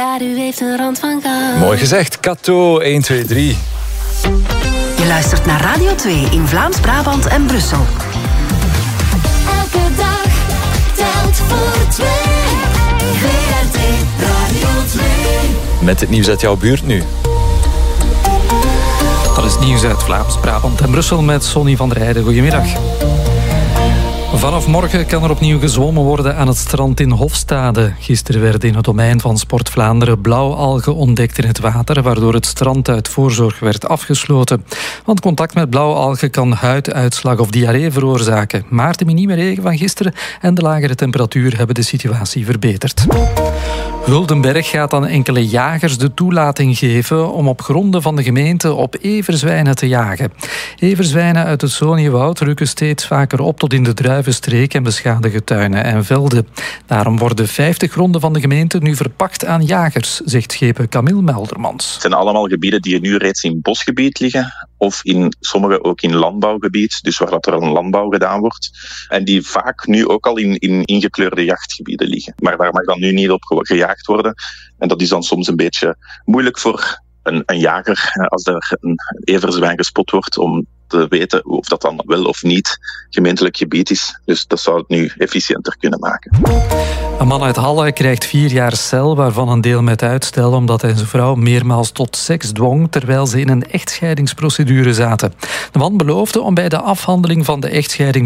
Ja, u heeft een rand van goud. Mooi gezegd, Kato, 1, 2, 3. Je luistert naar Radio 2 in Vlaams-Brabant en Brussel. Elke dag telt voor 2. VRT Radio 2. Met het nieuws uit jouw buurt nu. Dat is nieuws uit Vlaams-Brabant en Brussel met Sonny van der Heijden. Goedemiddag. Vanaf morgen kan er opnieuw gezwommen worden aan het strand in Hofstade. Gisteren werden in het domein van Sport Vlaanderen blauwalgen ontdekt in het water, waardoor het strand uit voorzorg werd afgesloten. Want contact met blauwalgen kan huiduitslag of diarree veroorzaken. Maar de minieme regen van gisteren en de lagere temperatuur hebben de situatie verbeterd. Huldenberg gaat aan enkele jagers de toelating geven om op gronden van de gemeente op everzwijnen te jagen. Everzwijnen uit het Soniewoud rukken steeds vaker op tot in de druivenstreek en beschadigen tuinen en velden. Daarom worden 50 gronden van de gemeente nu verpacht aan jagers, zegt schepen Camille Meldermans. Het zijn allemaal gebieden die nu reeds in bosgebied liggen, of in sommige ook in landbouwgebied, dus waar dat er een landbouw gedaan wordt. En die vaak nu ook al in ingekleurde jachtgebieden liggen. Maar daar mag dan nu niet op gejaagd worden. En dat is dan soms een beetje moeilijk voor een jager, als er een everzwijn gespot wordt, om te weten of dat dan wel of niet gemeentelijk gebied is. Dus dat zou het nu efficiënter kunnen maken. Een man uit Halle krijgt 4 jaar cel, waarvan een deel met uitstel, omdat hij zijn vrouw meermaals tot seks dwong terwijl ze in een echtscheidingsprocedure zaten. De man beloofde om bij de afhandeling van de echtscheiding